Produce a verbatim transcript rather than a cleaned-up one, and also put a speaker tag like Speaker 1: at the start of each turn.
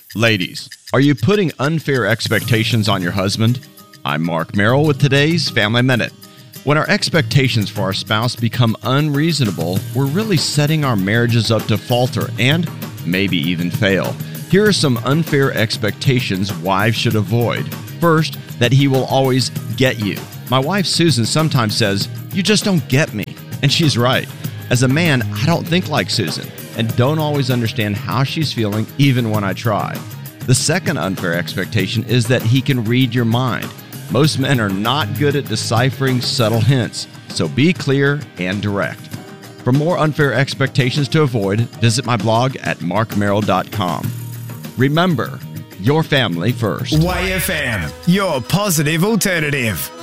Speaker 1: Ladies, are you putting unfair expectations on your husband? I'm Mark Merrill with today's Family Minute. When our expectations for our spouse become unreasonable, we're really setting our marriages up to falter and maybe even fail. Here are some unfair expectations wives should avoid. First, that he will always get you. My wife Susan sometimes says, "You just don't get me." And she's right. As a man, I don't think like Susan and don't always understand how she's feeling even when I try. The second unfair expectation is that he can read your mind. Most men are not good at deciphering subtle hints, so be clear and direct. For more unfair expectations to avoid, visit my blog at mark merrill dot com. Remember, your family first.
Speaker 2: Y F M, your positive alternative.